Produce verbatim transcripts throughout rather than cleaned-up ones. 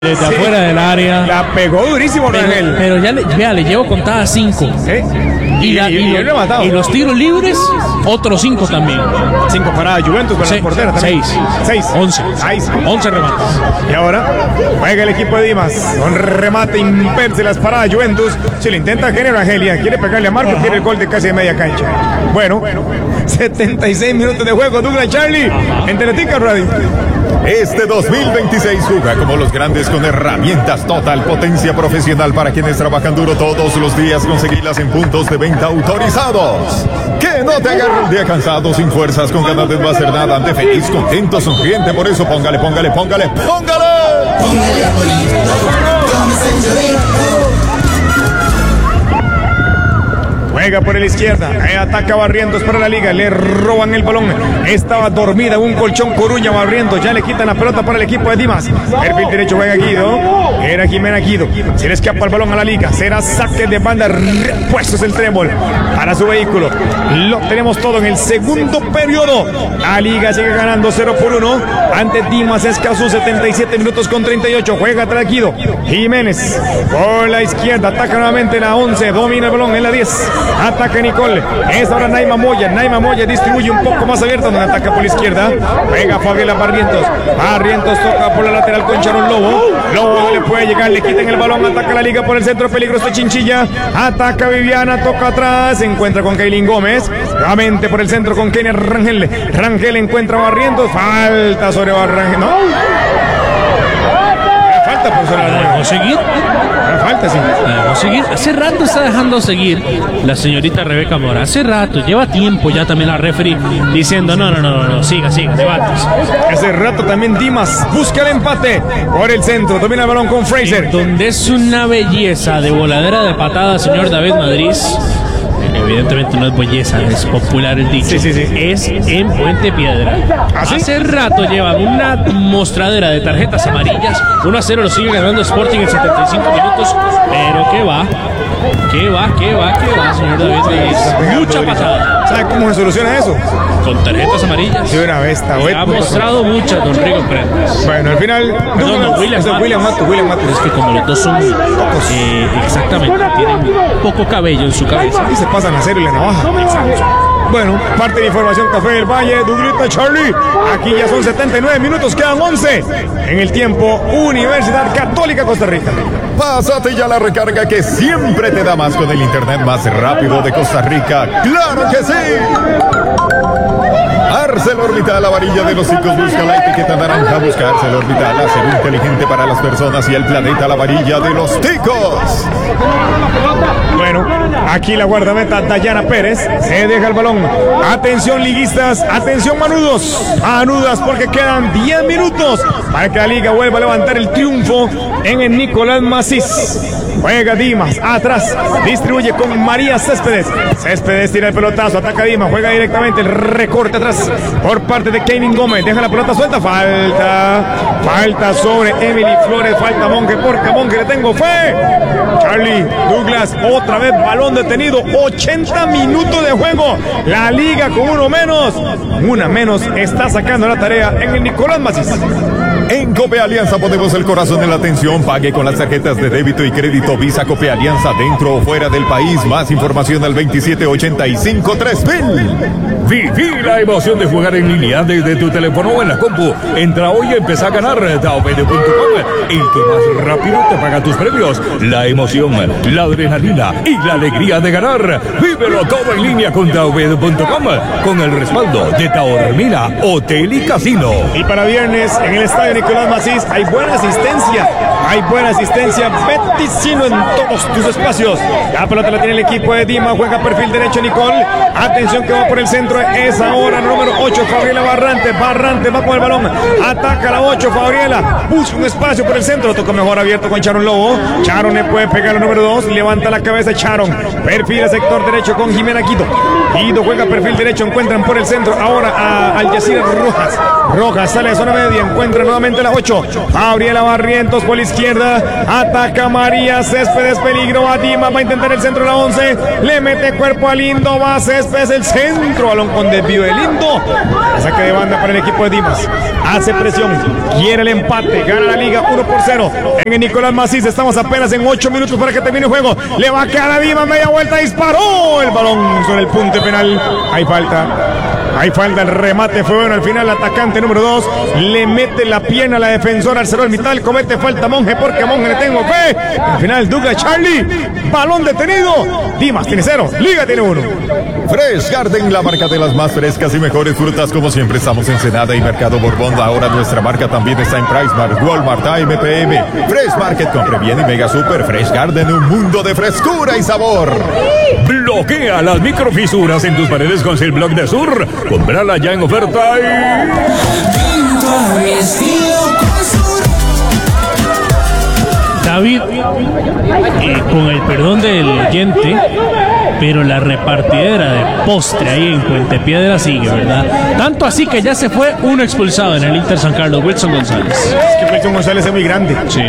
Desde sí, afuera del área. La pegó durísimo, pero, Rangel. pero ya le, vea, le llevo contadas cinco. ¿Eh? Y, Y, la, y, y, y, lo, y, y los tiros libres, otros cinco también. Cinco paradas Juventus para Se, la portera también. Seis. Seis. Once. Seis. Once remates. Y ahora juega el equipo de Dimas. Con remate imperse las paradas Juventus. Si lo intenta Género Angelia, quiere pegarle a Marco, quiere el gol de casi de media cancha. Bueno, setenta y seis minutos de juego. Douglas Charlie en Teletica Radio. Este dos mil veintiséis juega como los grandes con herramientas total potencia profesional para quienes trabajan duro todos los días. Conseguirlas en puntos de venta autorizados. Que no te agarre el día cansado, sin fuerzas, con ganas de no hacer nada, ante feliz, contento, sonriente. Por eso póngale, póngale, póngale, póngale. Póngale Juega por la izquierda, ahí ataca Barrientos para la liga, le roban el balón, estaba dormida un colchón Coruña. Barrientos, ya le quitan la pelota para el equipo de Dimas. Perfil derecho juega Guido, era Jimena Guido, se le escapa el balón a la liga, será saque de banda, puestos el trébol para su vehículo. Lo tenemos todo en el segundo periodo. La liga sigue ganando cero por uno ante Dimas Escazú, setenta y siete minutos con treinta y ocho. Juega atrás Guido, Jiménez por la izquierda, ataca nuevamente la once, domina el balón en la diez. Ataca Nicole, es ahora Naima Moya. Naima Moya distribuye un poco más abierto, donde ataca por la izquierda. Pega Fabiola Barrientos. Barrientos toca por la lateral con Sharon Lobo. Lobo no le puede llegar, le quitan el balón. Ataca la liga por el centro, peligroso Chinchilla. Ataca Viviana, toca atrás. Se encuentra con Kaylin Gómez. Nuevamente por el centro con Kenia Rangel. Rangel encuentra a Barrientos. Falta sobre Barrangel. No. Falta por sobre la ¿Dejó seguir? Falta, sí. Dejó seguir. Hace rato está dejando seguir la señorita Rebeca Mora. Hace rato, lleva tiempo ya también la referee diciendo no, no, no, no, siga, siga, debates. Hace rato también Dimas busca el empate por el centro. Domina el balón con Fraser. Donde es una belleza de voladera de patada, señor David Madrid. Evidentemente no es belleza, es popular el dicho. Sí, sí, sí. Es en Puente Piedra. ¿Ah, sí? Hace rato llevan una mostradera de tarjetas amarillas. uno a cero lo sigue ganando Sporting en setenta y cinco minutos. Pero qué va, qué va, qué va, qué va, señor David Madrid. Mucha patada. ¿Sabe cómo se soluciona eso? Con tarjetas amarillas. De una vez está Se ha mostrado muchas, don Rigo Prendas. Bueno, al final. Perdón, don William Matos. William Matos. William Matos. Es que como los dos son eh, exactamente, tienen poco cabello en su cabeza. Y se pasan a cero y la navaja. Bueno, parte de información Café del Valle, Duglita Charlie. Aquí ya son setenta y nueve minutos, quedan once en el tiempo. Universidad Católica Costa Rica. Pásate ya la recarga que siempre te da más con el internet más rápido de Costa Rica. ¡Claro que sí! ArcelorMittal, la varilla de los chicos, busca la etiqueta naranja, busca ArcelorMittal, acero inteligente para las personas y el planeta, la varilla de los ticos. Bueno, aquí la guardameta Dayana Pérez se deja el balón. Atención liguistas, atención manudos, manudas porque quedan diez minutos para que la liga vuelva a levantar el triunfo en el Nicolás Macís. Juega Dimas, atrás, distribuye con María Céspedes. Céspedes tira el pelotazo, ataca Dimas, juega directamente el recorte atrás por parte de Kaylin Gómez. Deja la pelota suelta, falta, falta sobre Emily Flores, falta Monge, porque Monge le tengo fe. Charlie Douglas, otra vez balón detenido, ochenta minutos de juego. La liga con uno menos, una menos está sacando la tarea en el Nicolás Macís. En Cope Alianza ponemos el corazón en la atención. Pague con las tarjetas de débito y crédito Visa Cope Alianza dentro o fuera del país. Más información al veintisiete ochenta y cinco tres mil. Viví la emoción de jugar en línea desde tu teléfono o en la compu. Entra hoy y empieza a ganar Daobed punto com. El que más rápido te paga tus premios. La emoción, la adrenalina y la alegría de ganar. Vívelo todo en línea con Daobed punto com. Con el respaldo de Taormina Hotel y Casino. Y para viernes en el estadio Nicolás Macís hay buena asistencia. Hay buena asistencia. Beticino en todos tus espacios. La pelota la tiene el equipo de Dima. Juega perfil derecho Nicole. Atención que va por el centro. Es ahora número ocho, Fabriela Barrante. Barrante va con el balón. Ataca la ocho, Fabriela. Busca un espacio por el centro. Toca mejor abierto con Charon Lobo. Charon le puede pegar al número dos. Levanta la cabeza Charon. Perfil sector derecho con Jimena Guido. Guido juega perfil derecho. Encuentran por el centro ahora a Al Yacir Rojas. Rojas sale de zona media. Encuentra nuevamente solamente la ocho. Gabriela Barrientos por la izquierda. Ataca María Céspedes, peligro a Dimas, va a intentar el centro de la once. Le mete cuerpo a Lindo, va Céspedes, el centro, balón con desvío de Lindo. Saque de banda para el equipo de Dimas. Hace presión, quiere el empate, gana la liga uno por cero. En el Nicolás Macís, estamos apenas en ocho minutos para que termine el juego. Le va a quedar a Dimas, media vuelta, disparó el balón sobre el punto penal. Hay falta. Hay falta, el remate fue bueno al final. El atacante número dos le mete la pierna a la defensora ArcelorMittal. Comete falta Monje porque a Monje le tengo fe. Al final Douglas Charlie, balón detenido. Dimas tiene cero, Liga tiene uno. Fresh Garden, la marca de las más frescas y mejores frutas. Como siempre estamos en Senada y Mercado Borbón. Ahora nuestra marca también está en PriceMart, Walmart, A M P M, Fresh Market, compre bien y Mega Super. Fresh Garden, un mundo de frescura y sabor. Bloquea las microfisuras en tus paredes con Silblock de Sur. Comprala ya en oferta y... David, eh, con el perdón del oyente, pero la repartidera de postre ahí en Puente Piedra sigue, ¿verdad? Tanto así que ya se fue uno expulsado en el Inter San Carlos, Wilson González. Es que Wilson González es muy grande. Sí.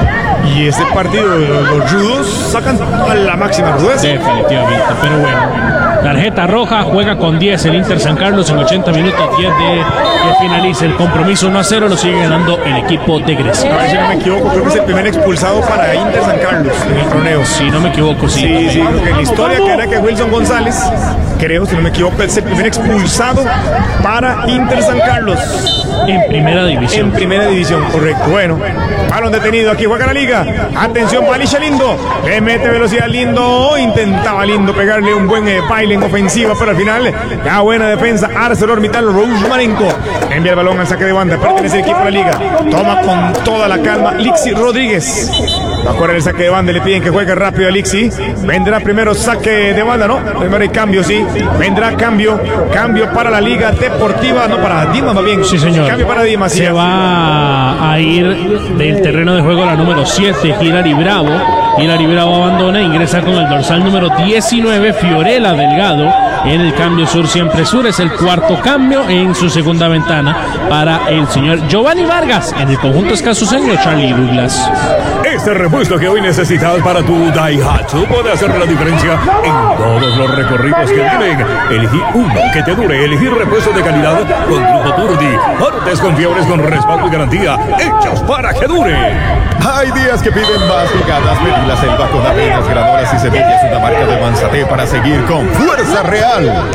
Y este partido, los rudos sacan a la máxima rudeza. Definitivamente, pero bueno. Tarjeta roja, juega con diez el Inter San Carlos en ochenta minutos, diez de que finalice el compromiso uno a cero, lo sigue ganando el equipo de Grecia. A ver si no me equivoco, creo que es el primer expulsado para Inter San Carlos en el torneo. Si no me equivoco, sí. Sí, sí, creo que en la historia que era que Wilson González, creo, si no me equivoco, es el primer expulsado para Inter San Carlos. En primera división. En primera división, correcto. Bueno, balón detenido, aquí juega la liga. Atención, Malicia Lindo. Le mete velocidad Lindo. Intentaba Lindo pegarle un buen eh, baile en ofensiva, pero al final, la buena defensa. ArcelorMittal, Rouge Marenco. Envía el balón al saque de banda. Pertenece al equipo de la liga. Toma con toda la calma Lixi Rodríguez. Va a correr el saque de banda. Le piden que juegue rápido a Lixi. Vendrá primero saque de banda, ¿no? Primero hay cambio, sí. Vendrá cambio. Cambio para la Liga Deportiva. No, para Dimas, más bien. Sí, señor. Cambio para Dimas. Se va a ir del terreno de juego la número siete, Hilary Bravo. Hilary Bravo abandona, ingresa con el dorsal número diecinueve, Fiorella Delgado. En el cambio sur siempre sur, es el cuarto cambio en su segunda ventana para el señor Giovanni Vargas. En el conjunto escasuseño, Charlie Douglas. Este repuesto que hoy necesitas para tu Daihatsu puede hacer la diferencia en todos los recorridos que tienen. Elegí uno que te dure. Elegí repuestos de calidad con Grupo Turdi. Partes confiables con respaldo y garantía. Hechas para que dure. Hay días que piden más que ganas. Pedí la selva con avenas, granolas y semillas. Una marca de Manzate para seguir con fuerza real.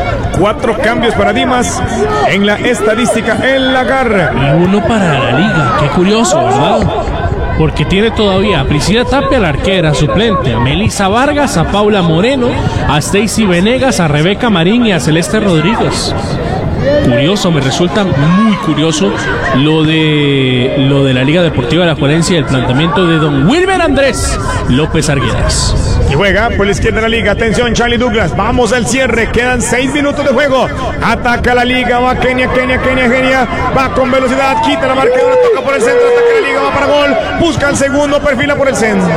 Cuatro cambios para Dimas en la estadística en la garra. Y uno para la liga. Qué curioso, ¿verdad? Porque tiene todavía a Priscila Tapia, la arquera suplente, a Melissa Vargas, a Paula Moreno, a Stacy Venegas, a Rebeca Marín y a Celeste Rodríguez. Curioso, me resulta muy curioso lo de lo de la Liga Deportiva de la Juarense y el planteamiento de don Wilmer Andrés López Arguedas. Y juega por la izquierda de la liga. Atención, Charlie Douglas. Vamos al cierre. Quedan seis minutos de juego. Ataca la liga. Va Kenia, Kenia, Kenia, Kenia. Va con velocidad. Quita la marcadora. Toca por el centro. Ataca la liga. Va para gol. Busca el segundo. Perfila por el centro.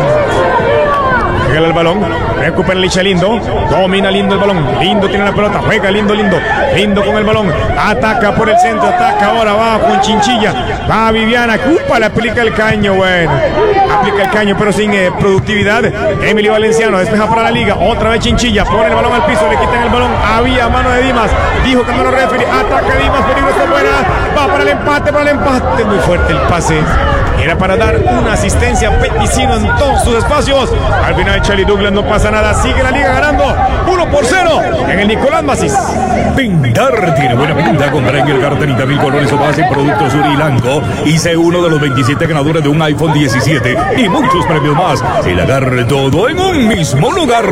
Pégale el balón. Recupera Licha Lindo. Domina Lindo el balón. Lindo tiene la pelota. Juega Lindo, Lindo. Lindo con el balón. Ataca por el centro. Ataca ahora. Va con Chinchilla. Va Viviana. Cupa. Le aplica el caño. Bueno. Aplica el caño, pero sin eh, productividad. Emily Valenciano despeja para la liga. Otra vez Chinchilla. Pone el balón al piso. Le quitan el balón. Había mano de Dimas. Dijo que no lo refiere. Ataca Dimas. Peligro está buena. Va para el empate. Para el empate. Muy fuerte el pase. Era para dar una asistencia a Peticino en todos sus espacios. Al final Charlie Douglas no pasa nada. Sigue la liga ganando uno por cero en el Nicolás Macís. Pintar tiene buena pinta. Compra en el treinta mil colores o más en productos Urilanco. Y sé uno de los veintisiete ganadores de un iPhone diecisiete y muchos premios más. El agarre todo en un mismo lugar.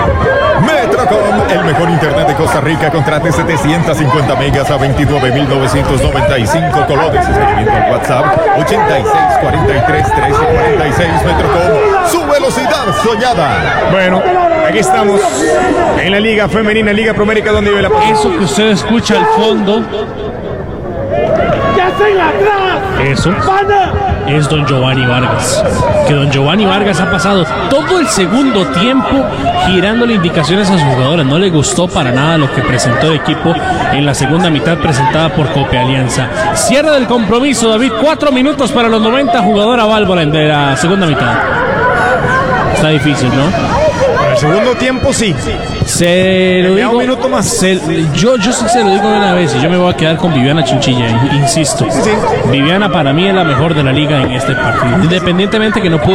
Metrocom, el mejor internet de Costa Rica. Contrate setecientos cincuenta megas a veintinueve mil novecientos noventa y cinco colones. Escribiendo al WhatsApp ochenta y seis cuarenta y tres trece cuarenta y seis. Metrocom, su velocidad soñada. Bueno, aquí estamos en la Liga Femenina, Liga Promérica, donde vive la pasión. Eso que usted escucha al fondo. ¡Ya están atrás! Eso. ¡Pana! es don Giovanni Vargas. Que don Giovanni Vargas ha pasado todo el segundo tiempo girándole indicaciones a sus jugadores. No le gustó para nada lo que presentó el equipo en la segunda mitad presentada por Cope Alianza. Cierre del compromiso, David. Cuatro minutos para los noventa. Jugadora Válvora de la segunda mitad. Está difícil, ¿no? El segundo tiempo sí. Se lo digo, un minuto más. Se, yo, yo sí se lo digo una vez y yo me voy a quedar con Viviana Chinchilla, insisto. Sí, sí. Viviana para mí es la mejor de la liga en este partido. Independientemente que no pudo